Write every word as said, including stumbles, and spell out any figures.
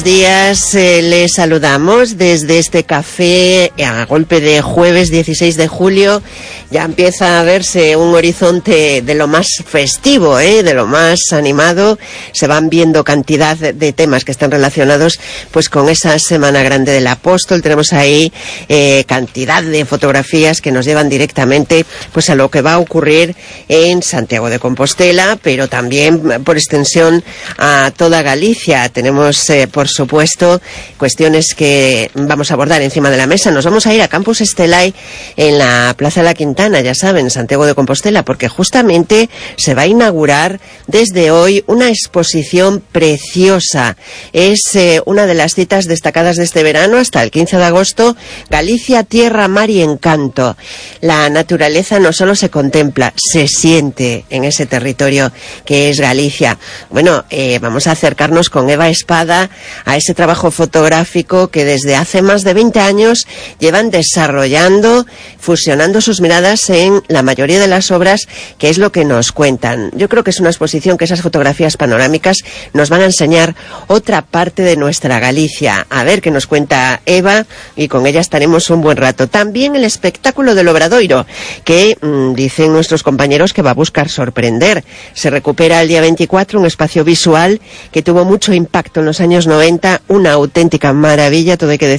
Días, eh, les saludamos desde este café a golpe de jueves dieciséis de julio. Ya empieza a verse un horizonte de lo más festivo, ¿eh? de lo más animado. Se van viendo cantidad de temas que están relacionados pues con esa Semana Grande del Apóstol. Tenemos ahí eh, cantidad de fotografías que nos llevan directamente pues a lo que va a ocurrir en Santiago de Compostela, pero también por extensión a toda Galicia. Tenemos eh, por supuesto cuestiones que vamos a abordar encima de la mesa. Nos vamos a ir a Campus Estelai en la Plaza de la Quintana, ya saben, Santiago de Compostela, porque justamente se va a inaugurar desde hoy una exposición preciosa. Es eh, una de las citas destacadas de este verano hasta el quince de agosto, Galicia, Tierra, Mar y Encanto. La naturaleza no solo se contempla, se siente en ese territorio que es Galicia. Bueno, eh, vamos a acercarnos con Eva Espada a ese trabajo fotográfico que desde hace más de veinte años llevan desarrollando, fusionando sus miradas en la mayoría de las obras, que es lo que nos cuentan. Yo creo que es una exposición que esas fotografías panorámicas nos van a enseñar otra parte de nuestra Galicia. A ver qué nos cuenta Eva, y con ella estaremos un buen rato. También el espectáculo del Obradoiro, que mmm, dicen nuestros compañeros que va a buscar sorprender. Se recupera el día veinticuatro un espacio visual que tuvo mucho impacto en los años noventa, una auténtica maravilla, todo hay que decir.